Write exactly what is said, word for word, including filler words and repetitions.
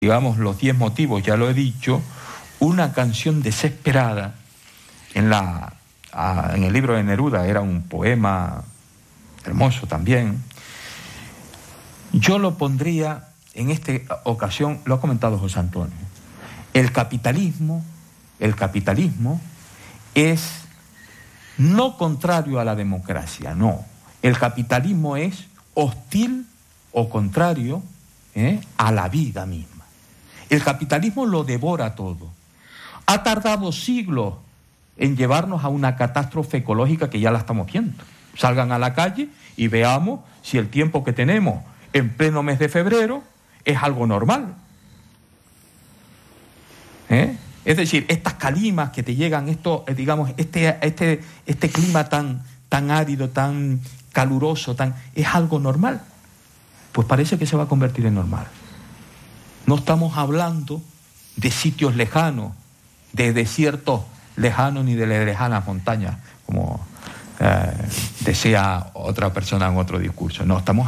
digamos, los diez motivos, ya lo he dicho, una canción desesperada. En, la, a, en el libro de Neruda era un poema hermoso también. Yo lo pondría, en esta ocasión, lo ha comentado José Antonio, el capitalismo, el capitalismo es no contrario a la democracia, no. El capitalismo es hostil o contrario ¿eh? a la vida misma. El capitalismo lo devora todo. Ha tardado siglos en llevarnos a una catástrofe ecológica que ya la estamos viendo. Salgan a la calle y veamos si el tiempo que tenemos en pleno mes de febrero es algo normal. ¿Eh? Es decir, estas calimas que te llegan, esto, digamos, este, este, este clima tan, tan árido, tan caluroso, tan, ¿es algo normal? Pues parece que se va a convertir en normal. No estamos hablando de sitios lejanos, de desiertos lejanos ni de lejanas montañas, como eh, desea otra persona en otro discurso. No, estamos